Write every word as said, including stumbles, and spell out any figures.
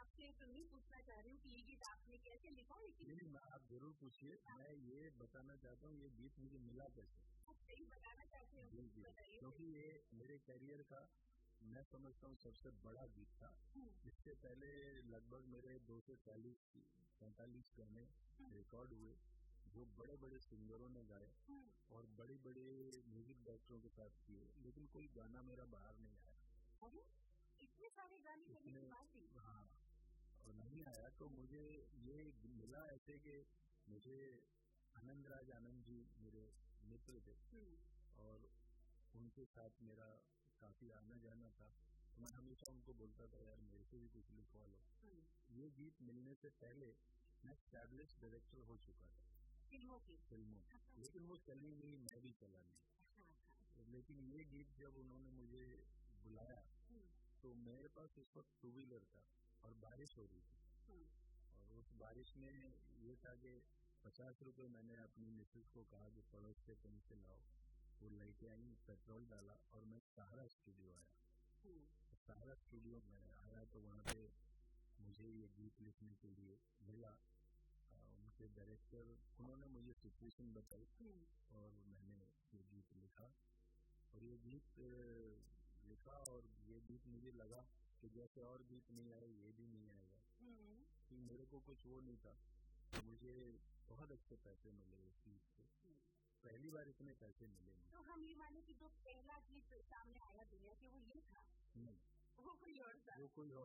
आपसे तो नहीं पूछना चाह रही हूँ कि ये गीत आपने कैसे लिखा, लेकिन नहीं नहीं, आप जरूर पूछिए। मैं ये बताना चाहता हूँ ये गीत मुझे मिला कैसे। आप सही बताना चाहते हो, जी जी, बताइए। क्योंकि ये मेरे करियर का मैं समझता हूँ सबसे बड़ा गीत था। इससे पहले लगभग मेरे दो सौ चालीस पैंतालीस गाने रिकॉर्ड हुए जो बड़े बड़े सिंगरों ने गाए और बड़े बड़े म्यूजिक डायरेक्टरों के साथ किए, लेकिन कोई गाना मेरा बाहर नहीं आया। अरे इतने सारे गाने करने के बाद भी? हाँ, और नहीं आया तो मुझे ये मिला ऐसे कि मुझे आनंद राज आनंद जी मेरे मित्र थे और उनके साथ मेरा काफी आना जाना था, तो मैं हमेशा उनको बोलता था यार मेरे से भी कुछ लिखवा लो। ये गीत मिलने से पहले मैं एस्टैब्लिश डायरेक्टर हो चुका था फिल्मों की फिल्मों लेकिन वो चली नहीं, मैं भी चला नहीं। लेकिन ये गीत जब उन्होंने मुझे बुलाया तो मेरे पास उस वक्त टू व्हीलर था और बारिश हो रही थी और उस बारिश में ये था कि पचास रुपए मैंने अपनी मिसेज को कहा कि पड़ोस से कहीं से लाओ, वो लेके आई, पेट्रोल डाला और मैं सहारा स्टूडियो आया। सहारा स्टूडियो में आया तो वहाँ पे मुझे ये गीत लिखने के लिए मिला। उनके डायरेक्टर उन्होंने मुझे सिचुएशन बताई और मैंने ये गीत लिखा और ये गीत लिखा और ये गीत मुझे लगा कि जैसे और गीत नहीं आए ये भी नहीं आएगा, कि मेरे को कुछ वो नहीं था। मुझे बहुत अच्छे पैसे मिले इस गीत से, पहली बार इतने पैसे मिले। तो हम ये माने कि जो पहला गीत सामने आया दुनिया के वो ये था, नहीं वो कोई और था, वो कोई और